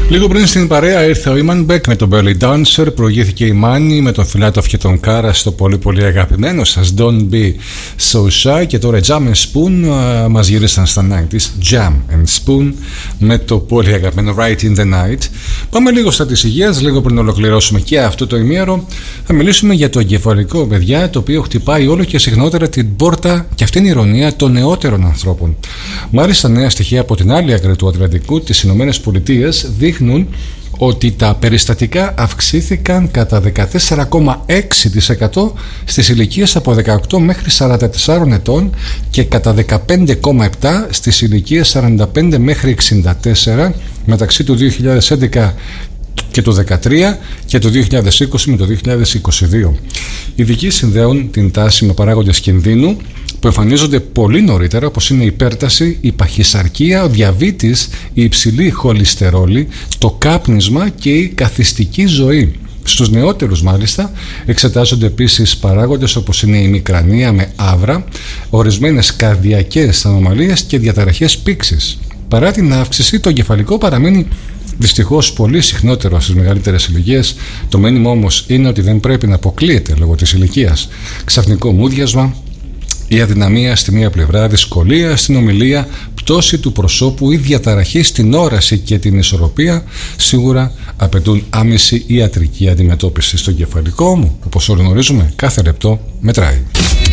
Λίγο πριν στην παρέα ήρθε ο Iman Beck με τον Belly Dancer, προηγήθηκε η Μάνη με τον Φιλάτοφ και τον Κάρα στο πολύ πολύ αγαπημένο σας Don't Be So Shy, και τώρα Jam and Spoon μας γύρισαν στα 90's, Jam and Spoon με το πολύ αγαπημένο Right in the Night. Πάμε λίγο στα της υγείας, λίγο πριν ολοκληρώσουμε και αυτό το ημίωρο. Θα μιλήσουμε για το εγκεφαλικό, παιδιά, το οποίο χτυπάει όλο και συχνότερα την πόρτα, και αυτή είναι η ηρωνία, των νεότερων ανθρώπων. Μάλιστα, νέα στοιχεία από την άλλη άκρη του Ατλαντικού, τις Ηνωμένες Πολιτείες, δείχνουν ότι τα περιστατικά αυξήθηκαν κατά 14,6% στις ηλικίες από 18 μέχρι 44 ετών και κατά 15,7% στις ηλικίες 45 μέχρι 64 μεταξύ του 2011 και το 2013 και το 2020 με το 2022. Οι ειδικοί συνδέουν την τάση με παράγοντες κινδύνου που εμφανίζονται πολύ νωρίτερα, όπως είναι η υπέρταση, η παχυσαρκία, ο διαβήτης, η υψηλή χολυστερόλη, το κάπνισμα και η καθιστική ζωή. Στους νεότερους μάλιστα εξετάζονται επίσης παράγοντες όπως είναι η μικρανία με άβρα, ορισμένες καρδιακές ανομαλίες και διαταραχές πήξης. Παρά την αύξηση, το εγκεφαλικό παραμένει δυστυχώς πολύ συχνότερο στις μεγαλύτερες ηλικίες. Το μήνυμα όμως είναι ότι δεν πρέπει να αποκλείεται λόγω της ηλικίας. Ξαφνικό μούδιασμα, η αδυναμία στη μία πλευρά, δυσκολία στην ομιλία, πτώση του προσώπου ή διαταραχή στην όραση και την ισορροπία σίγουρα απαιτούν άμεση ιατρική αντιμετώπιση. Στο εγκεφαλικό μου, όπως όλοι γνωρίζουμε, κάθε λεπτό μετράει.